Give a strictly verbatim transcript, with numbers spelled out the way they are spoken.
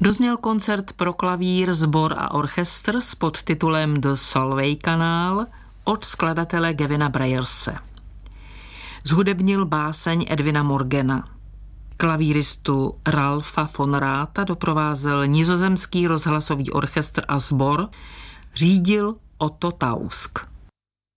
Dozněl koncert pro klavír, sbor a orchestr s podtitulem The Solway Canal od skladatele Gavina Bryarse. Zhudebnil báseň Edwina Morgana. Klavíristu Ralfa von Ratha doprovázel nizozemský rozhlasový orchestr a sbor, řídil Otto Tausk.